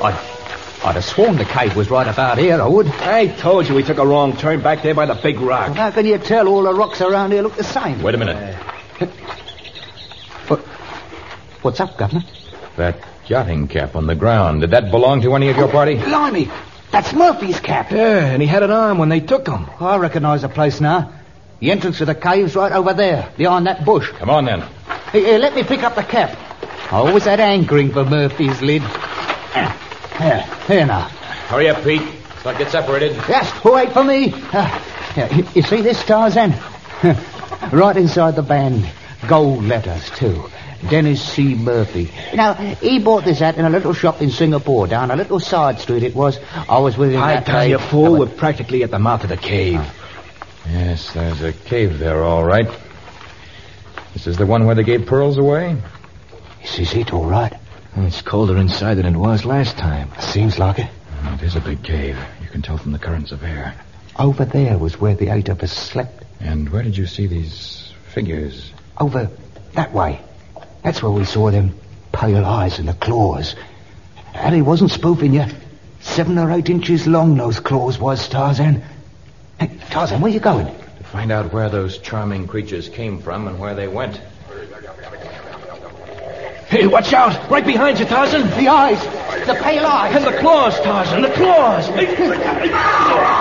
I'd have sworn the cave was right about here, I would. I told you we took a wrong turn back there by the big rock. Well, how can you tell all the rocks around here look the same? Wait a minute. What's up, Governor? That yachting cap on the ground, did that belong to any of your party? Blimey, that's Murphy's cap. Yeah, and he had it on when they took him. I recognise the place now. The entrance to the cave's right over there, behind that bush. Come on, then. Here, let me pick up the cap. I always had hankering for Murphy's lid. Here now. Hurry up, Pete. Let's not get separated. Yes, wait for me. You see this, Tarzan? Right inside the band. Gold letters, too. Dennis C. Murphy. Now, he bought this hat in a little shop in Singapore, down a little side street it was. I was with him I that tell day. you, fool, we're practically at the mouth of the cave. Yes, there's a cave there, all right. This is the one where they gave pearls away? This is it, all right. It's colder inside than it was last time. Seems like it. It is a big cave. You can tell from the currents of air. Over there was where the 8 of us slept. And where did you see these figures? Over that way. That's where we saw them pale eyes and the claws. And he wasn't spoofing you. 7 or 8 inches long those claws was, Tarzan. Hey, Tarzan, where you going? To find out where those charming creatures came from and where they went. Hey, watch out! Right behind you, Tarzan! The eyes! The pale eyes! And the claws, Tarzan, the claws!